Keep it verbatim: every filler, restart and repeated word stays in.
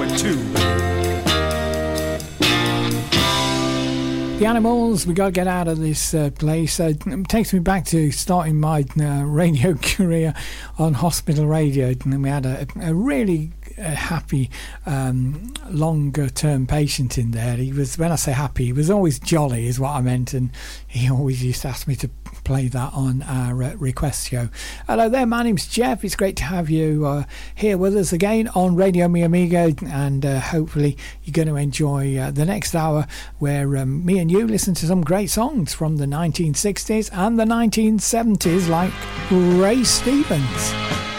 forward to. The Animals, we got to get out of this uh, place. Uh, it takes me back to starting my uh, radio career on hospital radio, and we had a, a really uh, happy um, longer term patient in there. He was, when I say happy, he was always jolly is what I meant, and he always used to ask me to play that on our uh, request show. Hello there, my name's Jeff. It's great to have you uh, here with us again on Radio Mi Amigo, and uh, hopefully you're going to enjoy uh, the next hour where um, me and you listen to some great songs from the nineteen sixties and the nineteen seventies like Ray Stevens.